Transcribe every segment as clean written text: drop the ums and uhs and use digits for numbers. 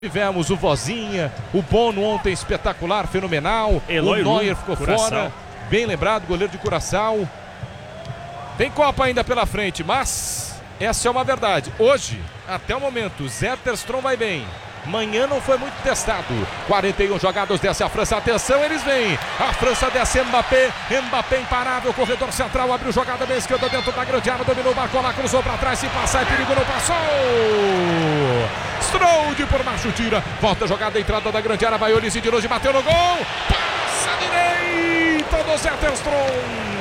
Tivemos o Vozinha, o Bono ontem espetacular, fenomenal. Eloy o Neuer ficou Curaçao. fora, bem lembrado, goleiro de Curaçao. Tem Copa ainda pela frente, mas essa é uma verdade. Hoje, até o momento, Zetterstrom vai bem. Manhã não foi muito testado. 41 jogados, desce a França, atenção, eles vêm. A França desce Mbappé, Mbappé imparável, corredor central, abriu jogada bem esquerda dentro da grande área, dominou, marcou lá, cruzou para trás, se passar é perigo, não passou. Strode por baixo, tira, volta a jogada, entrada da grande área, vai Olise de longe, bateu no gol. Passa direita do Zetterstrom.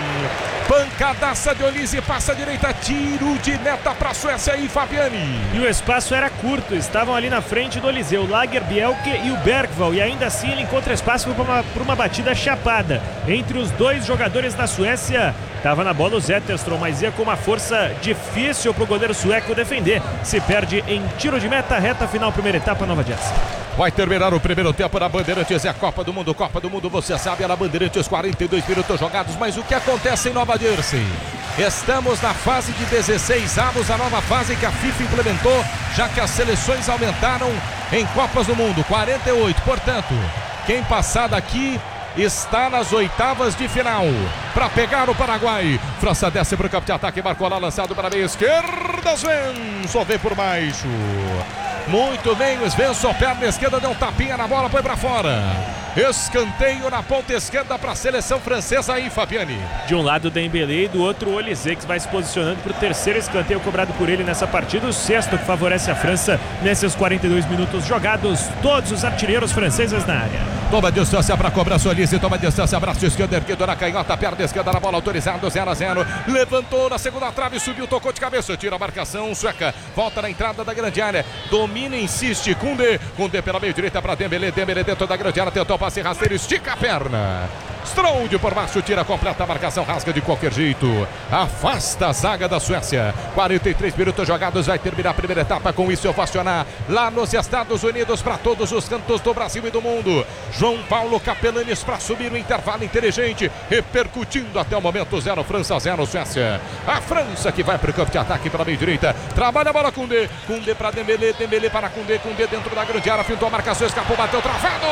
Pancadaça de Olise, passa a direita, tiro de meta para a Suécia e Fabiani. E o espaço era curto, estavam ali na frente do Olise, o Lagerbielke e o Bergvall. E ainda assim ele encontra espaço por uma batida chapada. Entre os dois jogadores da Suécia, estava na bola o Zetterstrom, mas ia com uma força difícil para o goleiro sueco defender. Se perde em tiro de meta, reta final, primeira etapa, Nova Jersey. Vai terminar o primeiro tempo na Bandeirantes, é a Copa do Mundo, você sabe, é na Bandeirantes, 42 minutos jogados, mas o que acontece em Nova Jersey? Estamos na fase de 16 avos, a nova fase que a FIFA implementou, já que as seleções aumentaram em Copas do Mundo, 48, portanto, quem passar daqui está nas oitavas de final para pegar o Paraguai. França desce para o campo de ataque, marcou lá, lançado para a meia esquerda, Sven, só vem por baixo. Muito bem, o Svensson, perna esquerda, deu um tapinha na bola, foi para fora. Escanteio na ponta esquerda para a seleção francesa aí, Fabiani. De um lado Dembélé e do outro Olise, que vai se posicionando para o terceiro escanteio cobrado por ele nessa partida, o sexto que favorece a França nesses 42 minutos jogados, todos os artilheiros franceses na área. Toma distância para cobrança, Olise, toma distância, braço esquerdo erguido na canhota, perna esquerda na bola, autorizado, 0-0, levantou na segunda trave, subiu, tocou de cabeça, tira a marcação sueca, volta na entrada da grande área, domina, insiste, Koundé pela meio direita para Dembélé dentro da grande área, tentou passe rasteiro, estica a perna. Strode por baixo, tira completa a marcação, rasga de qualquer jeito, afasta a zaga da Suécia. 43 minutos jogados, vai terminar a primeira etapa, com isso ovacionar lá nos Estados Unidos para todos os cantos do Brasil e do mundo. João Paulo Capelanes para subir o intervalo inteligente, repercutindo até o momento 0 França, 0 Suécia. A França que vai para o campo de ataque pela meia direita, trabalha a bola Koundé para Dembélé para Koundé dentro da grande área, fintou a marcação, escapou, bateu travado.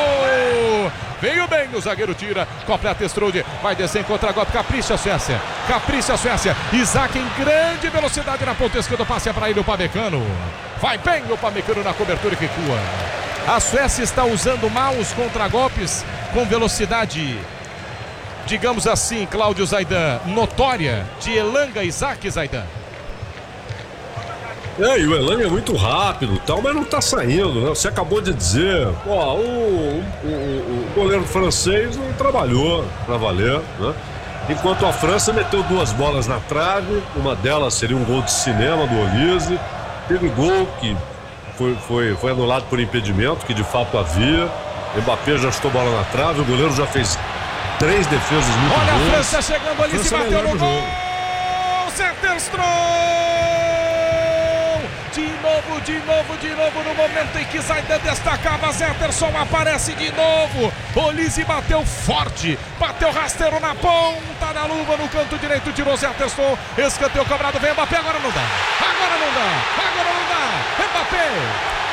Veio bem, o zagueiro tira, completa Strode, vai descer em contra-golpe, capricha a Suécia, Isaac em grande velocidade na ponta esquerda, passe para ele o Pamecano, vai bem o Pamecano na cobertura e recua. A Suécia está usando mal os contra-golpes com velocidade, digamos assim, Cláudio Zaidan, notória, de Elanga Isaac, Zaidan. E o Elanga é muito rápido e tal, mas não tá saindo, né? Você acabou de dizer, o goleiro francês não trabalhou pra valer, né? Enquanto a França meteu duas bolas na trave, uma delas seria um gol de cinema do Olise, teve gol que foi anulado por impedimento, que de fato havia, Mbappé já chutou bola na trave, o goleiro já fez 3 defesas muito boas. Olha a França chegando, Olise bateu no gol, Zetterstrom! De novo, no momento em que Zaidan destacava, Zetterstrom aparece de novo. Olise bateu forte, bateu rasteiro na ponta da luva, no canto direito, tirou Zetterstrom, escanteio cobrado, vem Mbappé, agora não dá. Mbappé!